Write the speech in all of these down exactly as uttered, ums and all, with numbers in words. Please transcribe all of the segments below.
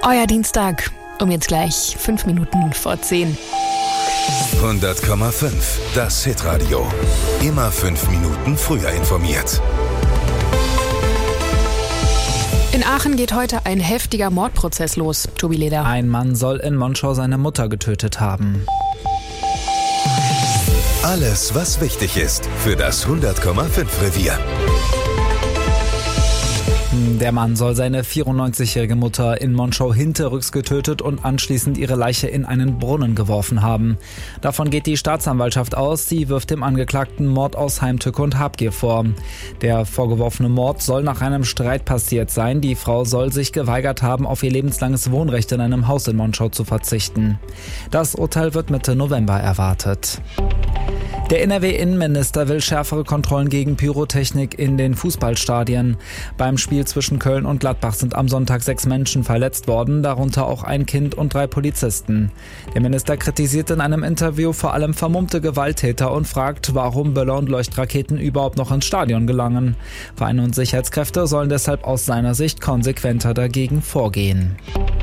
Euer Dienstag, um jetzt gleich fünf Minuten vor zehn. hundert Komma fünf, das Hitradio. Immer fünf Minuten früher informiert. In Aachen geht heute ein heftiger Mordprozess los. Tobi Leder. Ein Mann soll in Monschau seine Mutter getötet haben. Alles, was wichtig ist für das hundert Komma fünf Revier. Der Mann soll seine vierundneunzigjährige Mutter in Monschau hinterrücks getötet und anschließend ihre Leiche in einen Brunnen geworfen haben. Davon geht die Staatsanwaltschaft aus. Sie wirft dem Angeklagten Mord aus Heimtücke und Habgier vor. Der vorgeworfene Mord soll nach einem Streit passiert sein. Die Frau soll sich geweigert haben, auf ihr lebenslanges Wohnrecht in einem Haus in Monschau zu verzichten. Das Urteil wird Mitte November erwartet. Der N R W-Innenminister will schärfere Kontrollen gegen Pyrotechnik in den Fußballstadien. Beim Spiel zwischen Köln und Gladbach sind am Sonntag sechs Menschen verletzt worden, darunter auch ein Kind und drei Polizisten. Der Minister kritisiert in einem Interview vor allem vermummte Gewalttäter und fragt, warum Böller und Leuchtraketen überhaupt noch ins Stadion gelangen. Vereine und Sicherheitskräfte sollen deshalb aus seiner Sicht konsequenter dagegen vorgehen.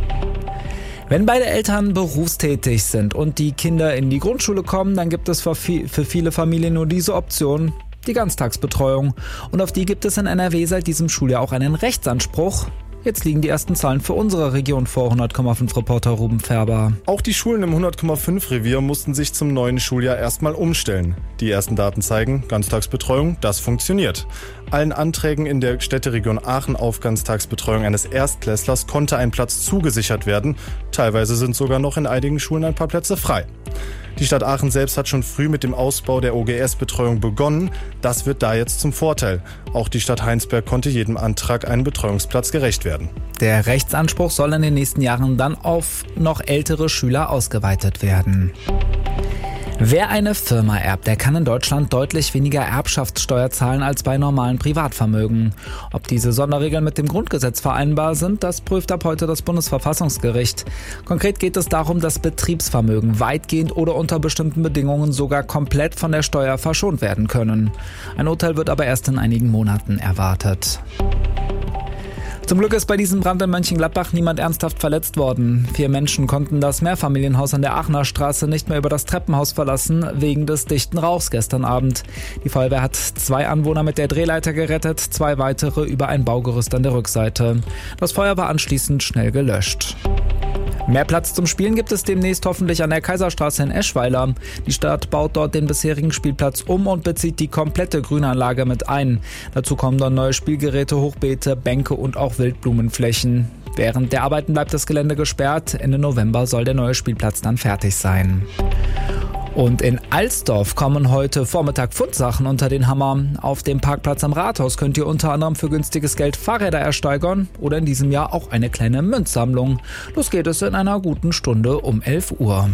Wenn beide Eltern berufstätig sind und die Kinder in die Grundschule kommen, dann gibt es für viele Familien nur diese Option, die Ganztagsbetreuung. Und auf die gibt es in N R W seit diesem Schuljahr auch einen Rechtsanspruch. Jetzt liegen die ersten Zahlen für unsere Region vor, hundert Komma fünf Reporter Ruben Färber. Auch die Schulen im hundert Komma fünf Revier mussten sich zum neuen Schuljahr erstmal umstellen. Die ersten Daten zeigen, Ganztagsbetreuung, das funktioniert. Allen Anträgen in der Städteregion Aachen auf Ganztagsbetreuung eines Erstklässlers konnte ein Platz zugesichert werden. Teilweise sind sogar noch in einigen Schulen ein paar Plätze frei. Die Stadt Aachen selbst hat schon früh mit dem Ausbau der O G S-Betreuung begonnen. Das wird da jetzt zum Vorteil. Auch die Stadt Heinsberg konnte jedem Antrag einen Betreuungsplatz gerecht werden. Der Rechtsanspruch soll in den nächsten Jahren dann auf noch ältere Schüler ausgeweitet werden. Wer eine Firma erbt, der kann in Deutschland deutlich weniger Erbschaftssteuer zahlen als bei normalen Privatvermögen. Ob diese Sonderregeln mit dem Grundgesetz vereinbar sind, das prüft ab heute das Bundesverfassungsgericht. Konkret geht es darum, dass Betriebsvermögen weitgehend oder unter bestimmten Bedingungen sogar komplett von der Steuer verschont werden können. Ein Urteil wird aber erst in einigen Monaten erwartet. Zum Glück ist bei diesem Brand in Mönchengladbach niemand ernsthaft verletzt worden. Vier Menschen konnten das Mehrfamilienhaus an der Aachener Straße nicht mehr über das Treppenhaus verlassen, wegen des dichten Rauchs gestern Abend. Die Feuerwehr hat zwei Anwohner mit der Drehleiter gerettet, zwei weitere über ein Baugerüst an der Rückseite. Das Feuer war anschließend schnell gelöscht. Mehr Platz zum Spielen gibt es demnächst hoffentlich an der Kaiserstraße in Eschweiler. Die Stadt baut dort den bisherigen Spielplatz um und bezieht die komplette Grünanlage mit ein. Dazu kommen dann neue Spielgeräte, Hochbeete, Bänke und auch Wildblumenflächen. Während der Arbeiten bleibt das Gelände gesperrt. Ende November soll der neue Spielplatz dann fertig sein. Und in Alsdorf kommen heute Vormittag Pfundsachen unter den Hammer. Auf dem Parkplatz am Rathaus könnt ihr unter anderem für günstiges Geld Fahrräder ersteigern oder in diesem Jahr auch eine kleine Münzsammlung. Los geht es in einer guten Stunde um elf Uhr.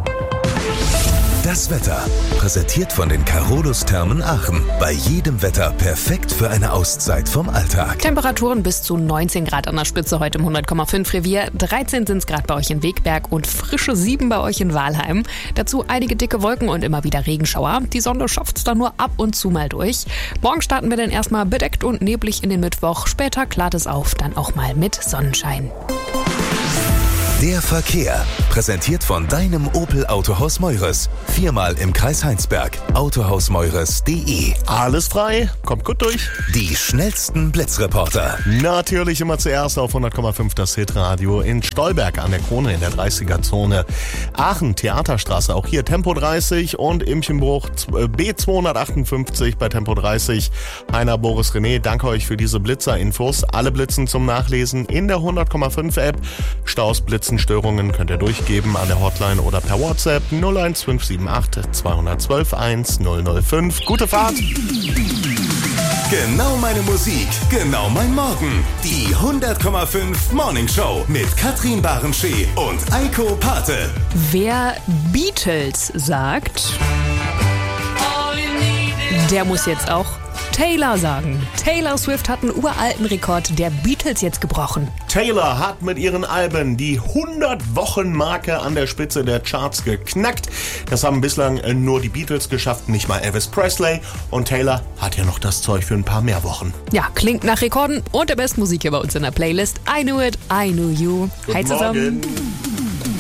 Das Wetter, präsentiert von den Carolus Thermen Aachen. Bei jedem Wetter perfekt für eine Auszeit vom Alltag. Temperaturen bis zu neunzehn Grad an der Spitze heute im hundert Komma fünf Revier. dreizehn sind es gerade bei euch in Wegberg und frische sieben bei euch in Walheim. Dazu einige dicke Wolken und immer wieder Regenschauer. Die Sonne schafft es dann nur ab und zu mal durch. Morgen starten wir dann erstmal bedeckt und neblig in den Mittwoch. Später klart es auf, dann auch mal mit Sonnenschein. Der Verkehr, präsentiert von deinem Opel Autohaus Meures. Viermal im Kreis Heinsberg. autohausmeures punkt de. Alles frei, kommt gut durch. Die schnellsten Blitzreporter. Natürlich immer zuerst auf hundert Komma fünf das Hitradio in Stolberg an der Krone in der dreißiger-Zone. Aachen, Theaterstraße, auch hier Tempo dreißig und Imchenbruch B zweihundertachtundfünfzig bei Tempo dreißig. Heiner, Boris, René, danke euch für diese Blitzer-Infos. Alle Blitzen zum Nachlesen in der hundert Komma fünf App. Staus, Blitzen, Störungen könnt ihr durchgeben an der Hotline oder per WhatsApp null eins fünf sieben acht zwei eins zwei eins null null fünf. Gute Fahrt! Genau meine Musik, genau mein Morgen. Die hundert Komma fünf Morning Show mit Katrin Barenschee und Eiko Pate. Wer Beatles sagt, der muss jetzt auch Taylor sagen. Taylor Swift hat einen uralten Rekord der Beatles jetzt gebrochen. Taylor hat mit ihren Alben die hundert-Wochen-Marke an der Spitze der Charts geknackt. Das haben bislang nur die Beatles geschafft, nicht mal Elvis Presley. Und Taylor hat ja noch das Zeug für ein paar mehr Wochen. Ja, klingt nach Rekorden und der besten Musik hier bei uns in der Playlist. I Knew It, I Knew You. Hi zusammen. Morgen.